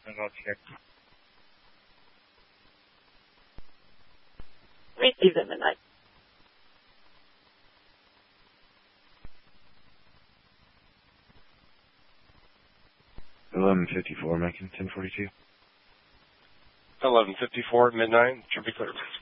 Received at midnight. 11:54, making 10:42. 11:54 at midnight, should be clear.